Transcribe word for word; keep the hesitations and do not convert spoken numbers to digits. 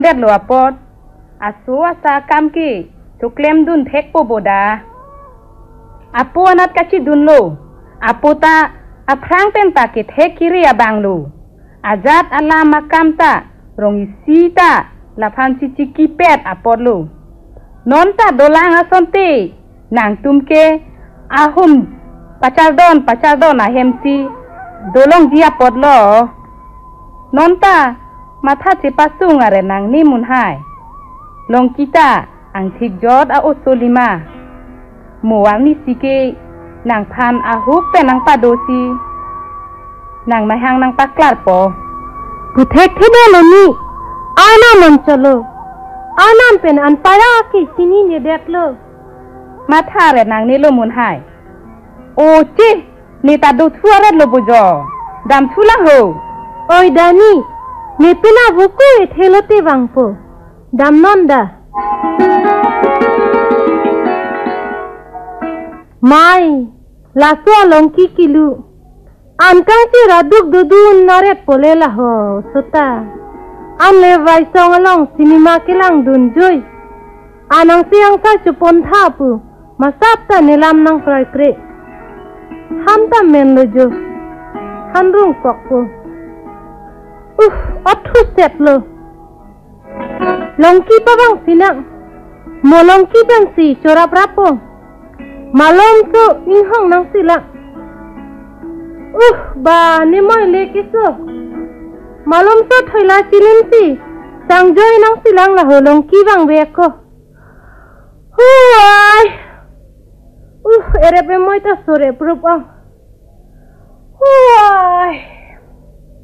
เด็ดหลัวปอดอาสัวสากามกีทุกเล่มดุนเทกโปโบดาอาปูนัดกัชิดุนโลอาปูตาอาพรางเป็นตากิเทกคิริยาบังโลอาจัดอัลลามากามตารองอิสีตาลาพันซิจิกิเป็ดอาปอดโลนอนตาโดลังอาสนตินางตุมเกอาหุมปัจจดอนปัจจดอนอาเฮมซีโดลงdiaปอดโลนอนตามาทัดจิปัสซุงอะไรนางนี่มุนหายลงกิตาอังทิจอดอาอุสลิมาหมู่วังนิสิเกนางพันอาฮุบเป็นนางปาโดซีนางมาหังนางปากลาดปอกุเทกที่เดลนี่อานามันชโลอานันเป็นอันปาราคิสินีเนเด็กโลมาท่าเรนางนี่โลมุนหายโอจินี่ตาดูทัวเรดโลบุจอดำทุลังโฮโอยดานี่เนปินาบุกุเอเทโลติวังโปดำนอนดาไม่ลาสัวลงกิกิลูอันกันสิระดุกดูดูนเรตโปเลละโฮสุตาอันเลวไว้ส่งลงซินิมากิลังดุนจุยอันนังเสียงซาจุปนท่าปูมาสับตาเนลามนังกรายเกรฮันตาเมนโลจูฮันรุ่งปอกปูอุฟอัดทุเสร็จโลลงกีปะบังสินังโมลงกีเป็นสีจราปราปงมาลงโซอิงห้องนังสิละอุฟบาเนมอยเล็กิโซมาลงโซถอยลาจิลินสิสังจอยนังสิลังละหลงกีบังเวกโกฮู้ยอุฟเอเรเปมอยตาโซเรปรุปอังฮู้ย